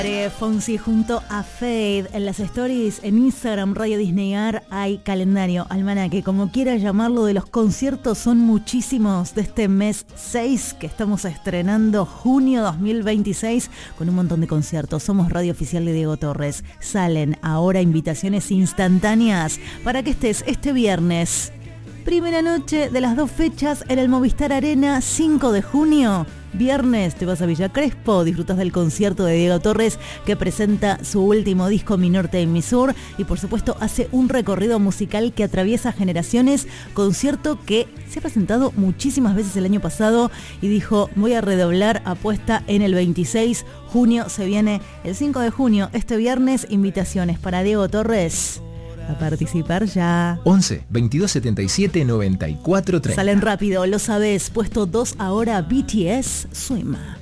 Fonsi junto a Fade. En las stories en Instagram Radio Disney Ar hay calendario, almanaque, como quieras llamarlo, de los conciertos. Son muchísimos de este mes 6 que estamos estrenando, junio 2026, con un montón de conciertos. Somos Radio Oficial de Diego Torres. Salen ahora invitaciones instantáneas para que estés este viernes, primera noche de las 2 fechas en el Movistar Arena, 5 de junio. Viernes te vas a Villa Crespo, disfrutas del concierto de Diego Torres, que presenta su último disco Mi Norte y Mi Sur, y por supuesto hace un recorrido musical que atraviesa generaciones, concierto que se ha presentado muchísimas veces el año pasado y dijo: voy a redoblar apuesta en el 26. Junio se viene el 5 de junio, este viernes. Invitaciones para Diego Torres a participar ya. 11 22 77 94 30. Salen rápido, lo sabés. Puesto 2 ahora, BTS Swim.